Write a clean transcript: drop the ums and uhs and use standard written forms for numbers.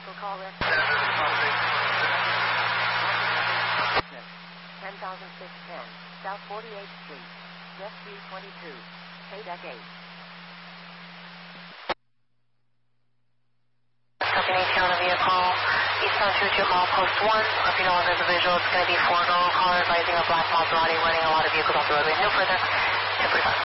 vehicle call record. 10,610, South 48th Street, Westview 22, Deck 8. Company 18 on the vehicle, Eastbound 22 call, post 1. If you know there's a visual, it's going to be 4 caller advising a black Maserati running a lot of vehicles off the roadway. No further. 10%.